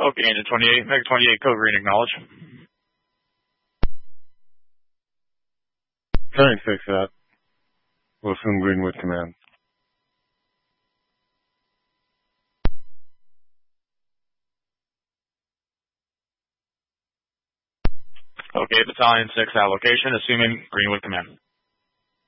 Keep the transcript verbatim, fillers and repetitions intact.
Okay, Engine twenty-eight, Mega twenty-eight, code green, acknowledge. Turning six out. Wilson Greenwood command. Okay, Battalion six allocation, assuming Greenwood command.